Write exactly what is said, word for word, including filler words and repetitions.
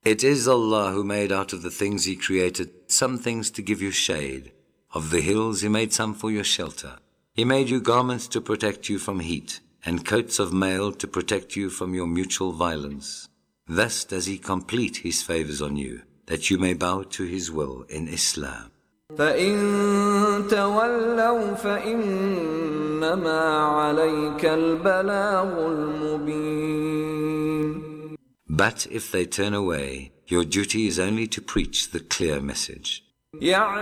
It is Allah who made out of the things He created some things to give you shade. Of the hills He made some for your shelter. He made you garments to protect you from heat, and coats of mail to protect you from your mutual violence. Thus does He complete His favors on you, that you may bow to His will in Islam. فَإِن تَوَلَّوْا فَإِنَّمَا عَلَيْكَ الْبَلَاغُ الْمُبِينُ. But if they turn away, your duty is only to preach the clear message.